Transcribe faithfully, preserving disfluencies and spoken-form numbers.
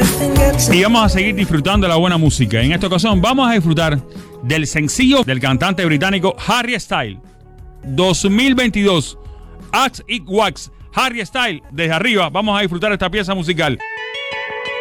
Y vamos a seguir disfrutando de la buena música. En esta ocasión vamos a disfrutar del sencillo del cantante británico Harry Styles. dos mil veintidós. Axe It Wax. Harry Styles, desde arriba. Vamos a disfrutar esta pieza musical.